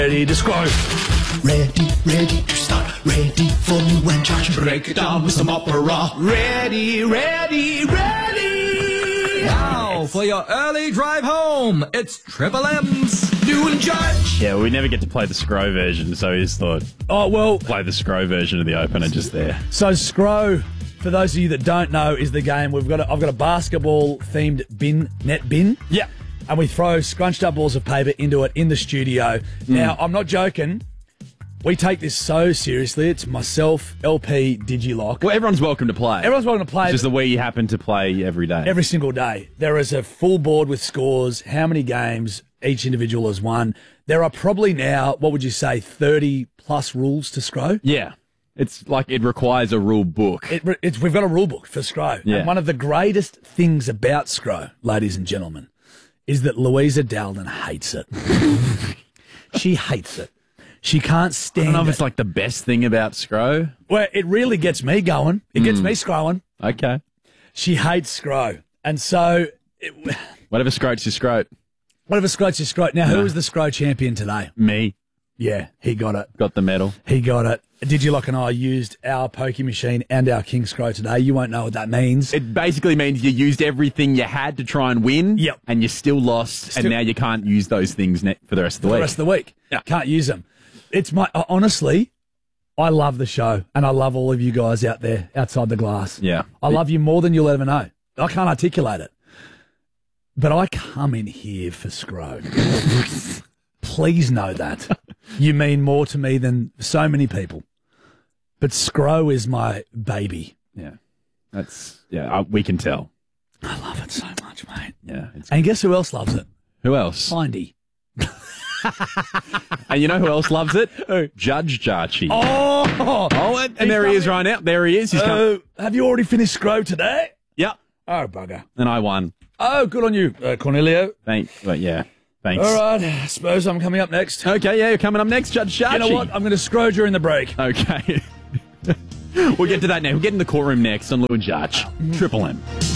Ready to scroll. Ready to start. Ready for you and Josh. Break it down with some opera. Ready. Now, for your early drive home, it's Triple M's New and Judge. Yeah, we never get to play the Scro version, so he just thought, play the Scro version of the opener just there. So Scro, for those of you that don't know, is the game I've got a basketball-themed net bin. Yeah. And we throw scrunched up balls of paper into it in the studio. Now, I'm not joking. We take this so seriously. It's myself, LP, Digilock. Well, everyone's welcome to play. Everyone's welcome to play. It's just that we happen to play every day. Every single day. There is a full board with scores, how many games each individual has won. There are probably now, what would you say, 30-plus rules to Scro? Yeah. It's like it requires a rule book. We've got a rule book for Scro. Yeah. And one of the greatest things about Scro, ladies and gentlemen, is that Louisa Dowden hates it. She hates it. She can't stand it. I don't know if it's like the best thing about Scro. Well, it really gets me going. It gets me scrolling. Okay. She hates Scro. And so... Whatever scrotes your scrote. Whatever scrotes your scrote. Now, who was the Scro champion today? Me. Yeah, he got it. Got the medal. He got it. Digilock and I used our Pokey machine and our King Scro today. You won't know what that means. It basically means you used everything you had to try and win. Yep. And you still lost, and now you can't use those things for the rest of the week. The rest of the week. Yeah. Can't use them. It's honestly, I love the show, and I love all of you guys out there outside the glass. Yeah. I love you more than you'll ever know. I can't articulate it. But I come in here for Scro. Please know that. You mean more to me than so many people. But Scro is my baby. Yeah. We can tell. I love it so much, mate. Yeah. And guess who else loves it? Who else? Findy. And you know who else loves it? Who? Judge Jarchi. And there he is right now. There he is. He's come. Have you already finished Scro today? Yep. Oh, bugger. And I won. Oh, good on you, Cornelio. Thanks. All right, I suppose I'm coming up next. Okay, yeah, you're coming up next, Judge Jarchi. You know what? I'm going to Scro during the break. Okay. We'll get to that now. We'll get in the courtroom next on Lou and Judge. Triple M.